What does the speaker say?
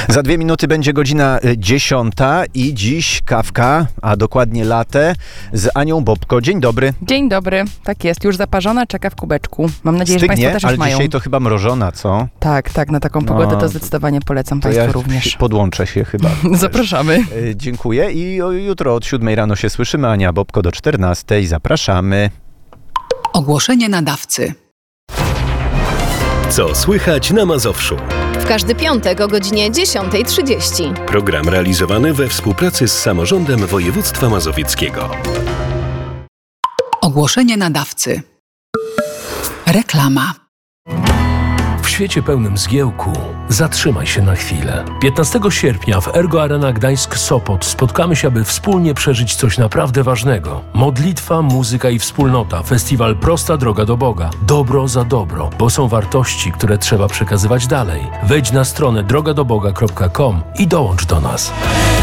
Za 2 minuty będzie godzina 10 i dziś kawka, a dokładnie latte z Anią Bobko. Dzień dobry. Dzień dobry, tak jest, już zaparzona, czeka w kubeczku. Mam nadzieję, że Państwo też już ale mają. dzisiaj to chyba mrożona, co? Tak, na taką pogodę to zdecydowanie polecam Państwu ja również. Podłączę się chyba. Zapraszamy. Dziękuję i jutro od 7 rano się słyszymy. Ania Bobko do 14. Zapraszamy. Ogłoszenie nadawcy. Co słychać na Mazowszu? W każdy piątek o godzinie 10:30. Program realizowany we współpracy z Samorządem Województwa Mazowieckiego. Ogłoszenie nadawcy. Reklama. W świecie pełnym zgiełku zatrzymaj się na chwilę. 15 sierpnia w Ergo Arena Gdańsk-Sopot spotkamy się, aby wspólnie przeżyć coś naprawdę ważnego. Modlitwa, muzyka i wspólnota. Festiwal Prosta droga do Boga. Dobro za dobro, bo są wartości, które trzeba przekazywać dalej. Wejdź na stronę drogadoboga.com i dołącz do nas.